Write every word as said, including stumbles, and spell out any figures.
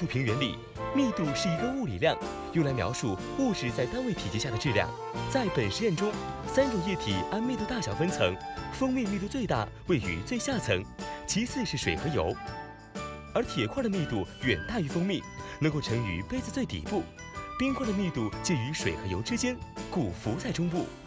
平原理，密度是一个物理量，用来描述物质在单位体积下的质量。在本实验中，三种液体按密度大小分层，蜂蜜密度最大，位于最下层，其次是水和油。而铁块的密度远大于蜂蜜，能够沉于杯子最底部；冰块的密度介于水和油之间，故浮在中部。